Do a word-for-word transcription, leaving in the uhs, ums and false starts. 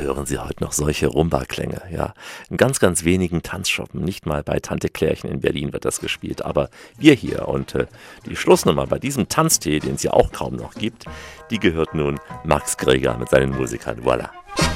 hören Sie heute noch solche Rumba-Klänge, ja. In ganz, ganz wenigen Tanzschuppen, nicht mal bei Tante Klärchen in Berlin wird das gespielt, aber wir hier und äh, die Schlussnummer bei diesem Tanztee, den es ja auch kaum noch gibt, die gehört nun Max Greger mit seinen Musikern. Voilà.